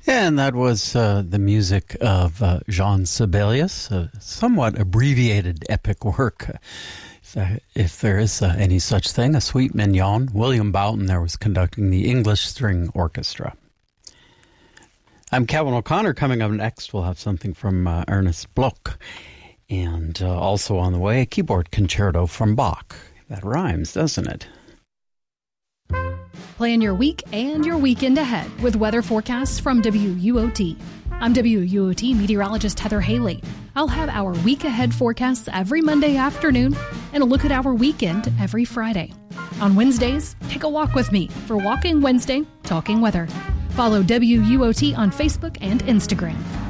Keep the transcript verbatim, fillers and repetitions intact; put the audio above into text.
And that was uh, the music of uh, Jean Sibelius, a somewhat abbreviated epic work. If, uh, if there is uh, any such thing, a suite mignon. William Boughton there was conducting the English String Orchestra. I'm Kevin O'Connor. Coming up next, we'll have something from uh, Ernest Bloch. And uh, also on the way, a keyboard concerto from Bach. That rhymes, doesn't it? Plan your week and your weekend ahead with weather forecasts from W U O T. I'm W U O T meteorologist Heather Haley. I'll have our week ahead forecasts every Monday afternoon and a look at our weekend every Friday. On Wednesdays, take a walk with me for Walking Wednesday, Talking Weather. Follow W U O T on Facebook and Instagram.